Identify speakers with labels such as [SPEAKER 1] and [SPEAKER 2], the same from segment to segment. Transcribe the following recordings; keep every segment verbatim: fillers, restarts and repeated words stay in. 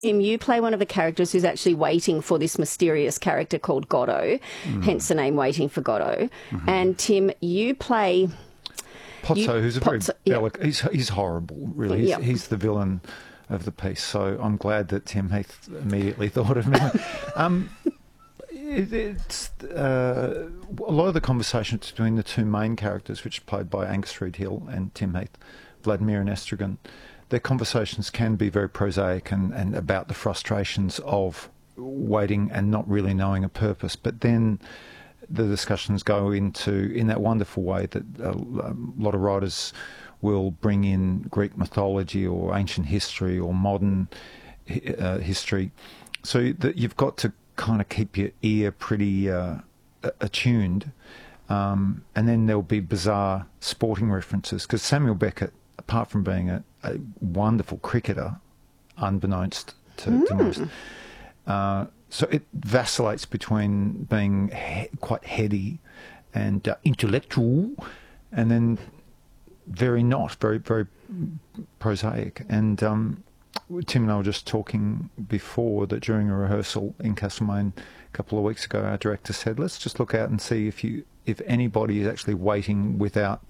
[SPEAKER 1] Tim, you play one of the characters who's actually waiting for this mysterious character called Godot, mm. hence the name Waiting for Godot. Mm-hmm. And Tim, you play...
[SPEAKER 2] Pozzo,
[SPEAKER 1] you,
[SPEAKER 2] who's a
[SPEAKER 1] Pozzo,
[SPEAKER 2] very... Bellic- yeah. he's, he's horrible, really. He's, yeah. he's the villain of the piece, so I'm glad that Tim Heath immediately thought of me. um, it, it's uh, a lot of the conversations between the two main characters, which are played by Angus Reid Hill and Tim Heath, Vladimir and Estragon, their conversations can be very prosaic and, and about the frustrations of waiting and not really knowing a purpose. But then the discussions go into, in that wonderful way that a, a lot of writers will bring in Greek mythology or ancient history or modern uh, history. So that you've got to kind of keep your ear pretty uh, attuned. Um, and then there'll be bizarre sporting references, because Samuel Beckett, apart from being a, a wonderful cricketer, unbeknownst to, mm. to most, uh, so it vacillates between being he- quite heady and uh, intellectual, and then very not, very, very prosaic. And um, Tim and I were just talking before that during a rehearsal in Castlemaine a couple of weeks ago, our director said, let's just look out and see if you, if anybody is actually waiting without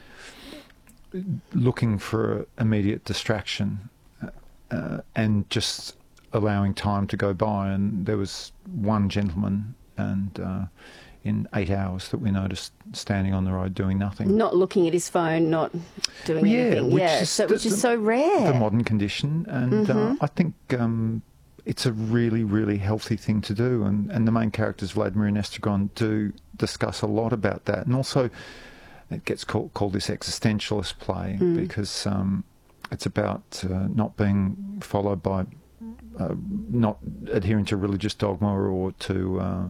[SPEAKER 2] looking for immediate distraction uh, and just allowing time to go by. And there was one gentleman, and uh, in eight hours that we noticed standing on the road doing nothing.
[SPEAKER 1] Not looking at his phone, not doing
[SPEAKER 2] yeah,
[SPEAKER 1] anything.
[SPEAKER 2] Which
[SPEAKER 1] yeah,
[SPEAKER 2] is
[SPEAKER 1] so,
[SPEAKER 2] the,
[SPEAKER 1] which is so rare.
[SPEAKER 2] The modern condition. And mm-hmm. uh, I think um, it's a really, really healthy thing to do. And, and the main characters, Vladimir and Estragon, do discuss a lot about that. And also, it gets called, called this existentialist play mm. because um, it's about uh, not being followed by, uh, not adhering to religious dogma or to uh,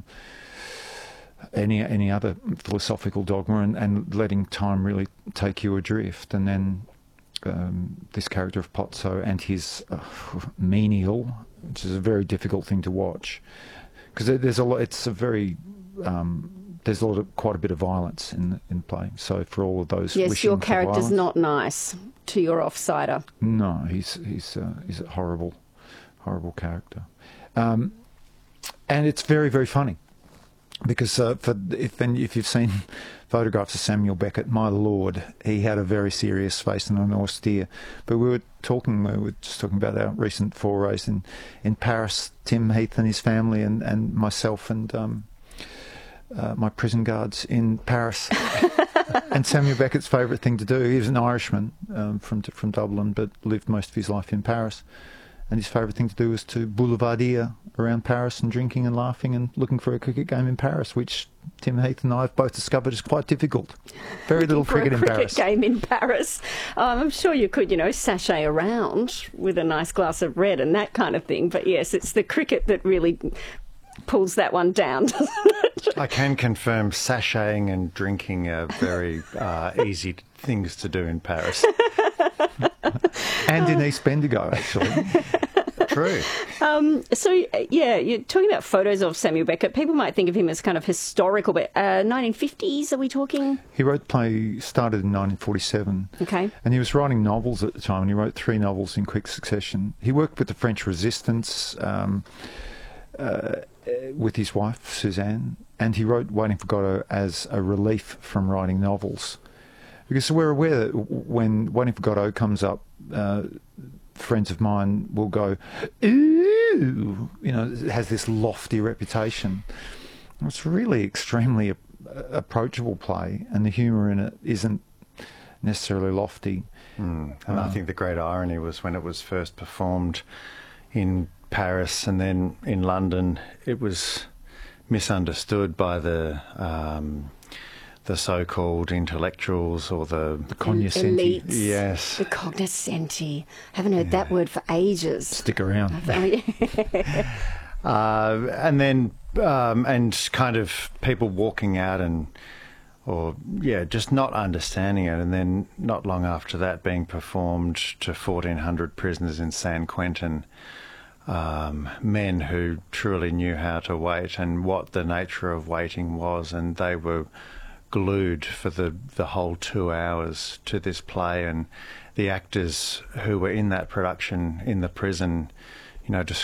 [SPEAKER 2] any any other philosophical dogma, and, and letting time really take you adrift. And then um, this character of Pozzo and his uh, menial, which is a very difficult thing to watch, because there's a lot. It's a very um, There's a lot of, quite a bit of violence in in play. So for all of those,
[SPEAKER 1] yes,
[SPEAKER 2] wishing
[SPEAKER 1] your
[SPEAKER 2] for
[SPEAKER 1] character's
[SPEAKER 2] violence,
[SPEAKER 1] not nice to your offsider.
[SPEAKER 2] No, he's he's uh, he's a horrible, horrible character, um, and it's very very funny, because uh, for if and if you've seen photographs of Samuel Beckett, my lord, he had a very serious face and an austere. But we were talking, we were just talking about our recent forays in in Paris. Tim Heath and his family, and and myself and. Um, Uh, my prison guards in Paris. And Samuel Beckett's favourite thing to do, he was an Irishman um, from from Dublin, but lived most of his life in Paris, and his favourite thing to do was to boulevardier around Paris and drinking and laughing and looking for a cricket game in Paris, which Tim Heath and I have both discovered is quite difficult. Very little cricket in Paris.
[SPEAKER 1] Cricket game in Paris. Um, I'm sure you could, you know, sashay around with a nice glass of red and that kind of thing, but yes, it's the cricket that really pulls that one down, doesn't it?
[SPEAKER 3] I can confirm sashaying and drinking are very uh, easy things to do in Paris.
[SPEAKER 2] And in East Bendigo, actually.
[SPEAKER 3] True.
[SPEAKER 1] Um, so, yeah, you're talking about photos of Samuel Beckett. People might think of him as kind of historical, but uh, nineteen fifties, are we talking?
[SPEAKER 2] He wrote play, started in nineteen forty-seven.
[SPEAKER 1] Okay.
[SPEAKER 2] And he was writing novels at the time, and he wrote three novels in quick succession. He worked with the French Resistance, um, uh, with his wife, Suzanne, and he wrote Waiting for Godot as a relief from writing novels. Because we're aware that when Waiting for Godot comes up, uh, friends of mine will go, ooh, you know, it has this lofty reputation. It's really extremely a- approachable play, and the humour in it isn't necessarily lofty.
[SPEAKER 3] Mm. And
[SPEAKER 2] uh,
[SPEAKER 3] I think the great irony was when it was first performed in Paris and then in London, it was misunderstood by the um, the so-called intellectuals or the,
[SPEAKER 2] the cognoscenti.
[SPEAKER 1] Elites.
[SPEAKER 3] Yes.
[SPEAKER 1] The cognoscenti. Haven't heard yeah. that word for ages.
[SPEAKER 2] Stick around.
[SPEAKER 3] uh, and then, um, and kind of people walking out and, or, yeah, just not understanding it. And then not long after that being performed to fourteen hundred prisoners in San Quentin, Um, men who truly knew how to wait and what the nature of waiting was, and they were glued for the, the whole two hours to this play, and the actors who were in that production in the prison you know, just